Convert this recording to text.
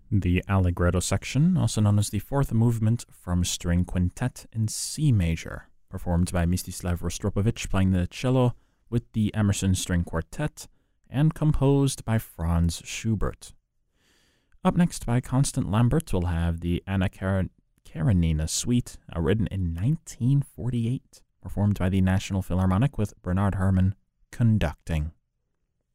The Allegretto section, also known as the fourth movement from String Quintet in C major, performed by Mstislav Rostropovich playing the cello with the Emerson String Quartet, and composed by Franz Schubert. Up next by Constant Lambert, we'll have the Anna Karenina Suite, written in 1948, performed by the National Philharmonic with Bernard Herrmann conducting.